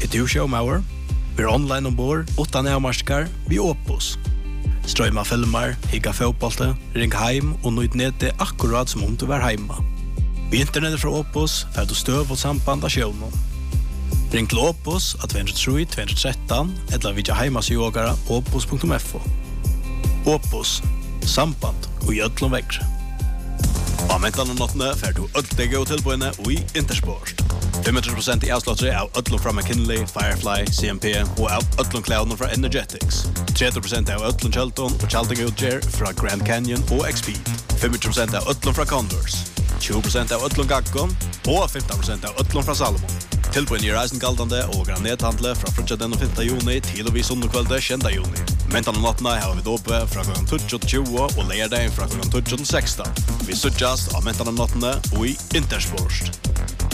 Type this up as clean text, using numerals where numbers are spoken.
du showmauer? Vi är online ombord, utan avmarskar, vi Opus. Strøyma filmer, higga fotbollte, ring heim og nøyd nede akkurat som om du var heima. Vi internettet fra Opus, fer du støv og samband av sjøvnen. Ring til Opus av 203-213, eller vidja heimasjogara opus.fo. Opus, samband og i ødlom vekkre. Av mentene nottene fer du ødlige og tilbøyene og i Intersport. 25% i avslåttere av ødlom fra McKinley, Firefly, CMP og av ødlom klædene fra Energetics. 30% av ødlom Kjelton og Kjelting Utger fra Grand Canyon og Expeed. 25% av ødlom fra Converse. 20% av ødlom Gaggon og 15% av ødlom fra Salomon. Tilbøyene i reisen galdande og granethandle fra frutja den 5. juni til og vi sundekvelde 10. juni. Mentene nottene har vi dope fra kl. 20 og leierdeien fra kl. 16. Vi suttjast av mentene nottene og i Intersport.